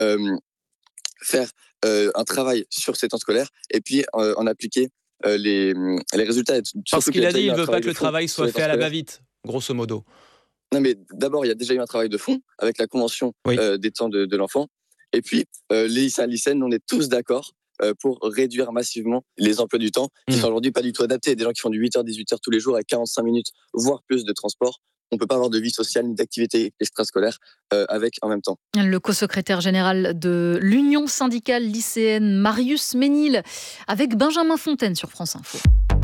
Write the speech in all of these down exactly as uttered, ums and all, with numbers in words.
euh, faire euh, un travail sur ces temps scolaires et puis euh, en appliquer euh, les, les résultats. Parce qu'il a dit, il ne veut pas que le travail sur soit les temps fait à la scolaires. va-vite, grosso modo. Non, mais d'abord, il y a déjà eu un travail de fond avec la convention Oui. euh, des temps de, de l'enfant. Et puis, euh, les lycéens et lycéennes, on est tous d'accord euh, pour réduire massivement les emplois du temps qui Mmh. sont aujourd'hui pas du tout adaptés. Des gens qui font du huit heures dix-huit heures tous les jours avec quarante-cinq minutes, voire plus de transport. On ne peut pas avoir de vie sociale ni d'activité extrascolaire euh, avec en même temps. Le co-secrétaire général de l'Union syndicale lycéenne, Marius Ménil, avec Benjamin Fontaine sur France Info.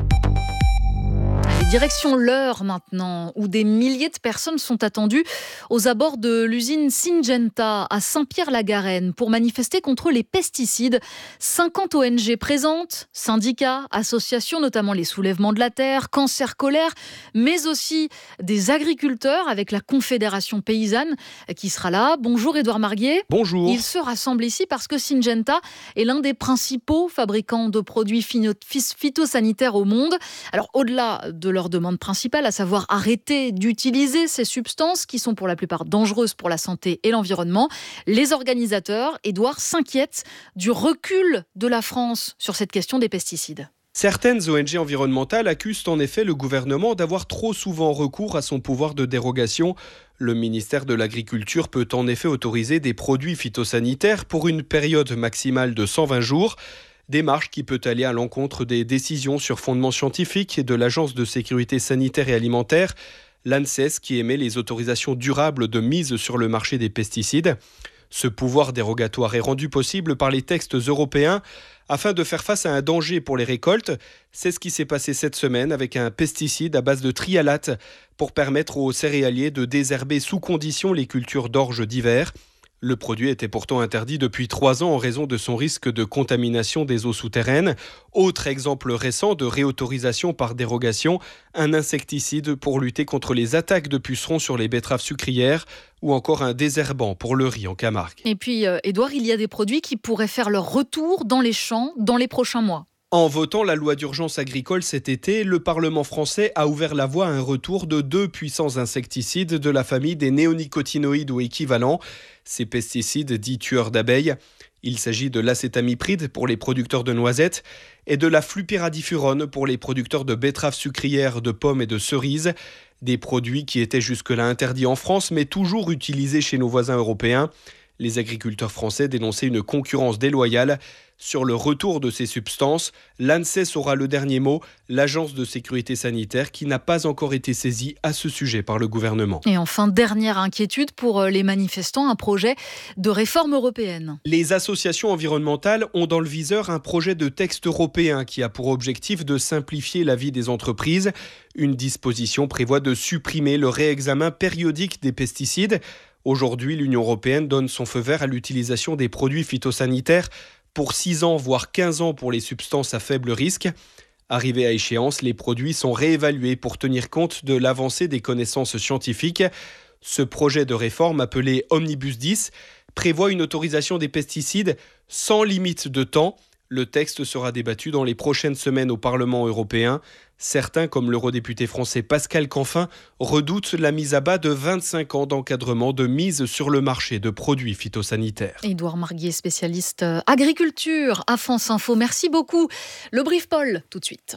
Direction l'Eure maintenant, où des milliers de personnes sont attendues aux abords de l'usine Syngenta à Saint-Pierre-la-Garenne pour manifester contre les pesticides. cinquante O N G présentes, syndicats, associations, notamment les Soulèvements de la Terre, Cancer Colère, mais aussi des agriculteurs avec la Confédération paysanne qui sera là. Bonjour Édouard Marguier. Bonjour. Ils se rassemblent ici parce que Syngenta est l'un des principaux fabricants de produits phytosanitaires au monde. Alors au-delà de leur demande principale, à savoir arrêter d'utiliser ces substances qui sont pour la plupart dangereuses pour la santé et l'environnement, les organisateurs, Édouard, s'inquiètent du recul de la France sur cette question des pesticides. Certaines O N G environnementales accusent en effet le gouvernement d'avoir trop souvent recours à son pouvoir de dérogation. Le ministère de l'Agriculture peut en effet autoriser des produits phytosanitaires pour une période maximale de cent vingt jours. Démarche qui peut aller à l'encontre des décisions sur fondement scientifique et de l'Agence de sécurité sanitaire et alimentaire, l'ANSES, qui émet les autorisations durables de mise sur le marché des pesticides. Ce pouvoir dérogatoire est rendu possible par les textes européens afin de faire face à un danger pour les récoltes. C'est ce qui s'est passé cette semaine avec un pesticide à base de trialate pour permettre aux céréaliers de désherber sous condition les cultures d'orge d'hiver. Le produit était pourtant interdit depuis trois ans en raison de son risque de contamination des eaux souterraines. Autre exemple récent de réautorisation par dérogation, un insecticide pour lutter contre les attaques de pucerons sur les betteraves sucrières ou encore un désherbant pour le riz en Camargue. Et puis, euh, Édouard, il y a des produits qui pourraient faire leur retour dans les champs dans les prochains mois. En votant la loi d'urgence agricole cet été, le Parlement français a ouvert la voie à un retour de deux puissants insecticides de la famille des néonicotinoïdes ou équivalents. Ces pesticides dits tueurs d'abeilles. Il s'agit de l'acétamipride pour les producteurs de noisettes et de la flupiradifurone pour les producteurs de betteraves sucrières, de pommes et de cerises. Des produits qui étaient jusque-là interdits en France, mais toujours utilisés chez nos voisins européens. Les agriculteurs français dénonçaient une concurrence déloyale. Sur le retour de ces substances, l'ANSES aura le dernier mot, l'Agence de sécurité sanitaire qui n'a pas encore été saisie à ce sujet par le gouvernement. Et enfin, dernière inquiétude pour les manifestants, un projet de réforme européenne. Les associations environnementales ont dans le viseur un projet de texte européen qui a pour objectif de simplifier la vie des entreprises. Une disposition prévoit de supprimer le réexamen périodique des pesticides. Aujourd'hui, l'Union européenne donne son feu vert à l'utilisation des produits phytosanitaires pour six ans, voire quinze ans pour les substances à faible risque. Arrivés à échéance, les produits sont réévalués pour tenir compte de l'avancée des connaissances scientifiques. Ce projet de réforme, appelé Omnibus dix, prévoit une autorisation des pesticides sans limite de temps. Le texte sera débattu dans les prochaines semaines au Parlement européen. Certains, comme l'eurodéputé français Pascal Canfin, redoutent la mise à bas de vingt-cinq ans d'encadrement de mise sur le marché de produits phytosanitaires. Édouard Marguier, spécialiste agriculture à France Info. Merci beaucoup. Le brief Paul, tout de suite.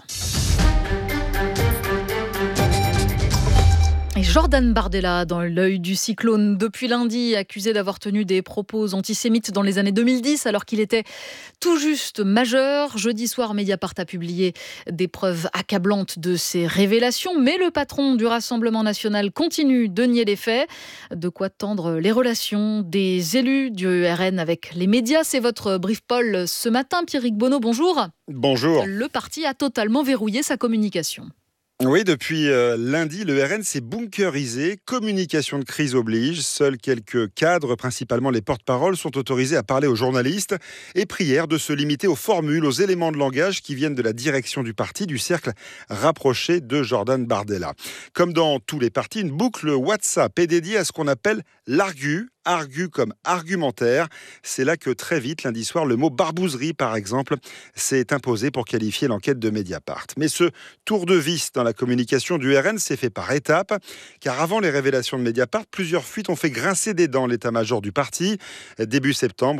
Et Jordan Bardella, dans l'œil du cyclone depuis lundi, accusé d'avoir tenu des propos antisémites dans les années deux mille dix, alors qu'il était tout juste majeur. Jeudi soir, Mediapart a publié des preuves accablantes de ces révélations, mais le patron du Rassemblement national continue de nier les faits. De quoi tendre les relations des élus du R N avec les médias. C'est votre brief Paul ce matin. Pierrick Bonneau, bonjour. Bonjour. Le parti a totalement verrouillé sa communication. Oui, depuis euh, lundi, le R N s'est bunkerisé. Communication de crise oblige. Seuls quelques cadres, principalement les porte-paroles, sont autorisés à parler aux journalistes. Et prière de se limiter aux formules, aux éléments de langage qui viennent de la direction du parti, du cercle rapproché de Jordan Bardella. Comme dans tous les partis, une boucle WhatsApp est dédiée à ce qu'on appelle l'argu, argu comme argumentaire. C'est là que très vite, lundi soir, le mot barbouzerie, par exemple, s'est imposé pour qualifier l'enquête de Mediapart. Mais ce tour de vis dans la communication du R N s'est fait par étapes, car avant les révélations de Mediapart, plusieurs fuites ont fait grincer des dents l'état-major du parti. Début septembre,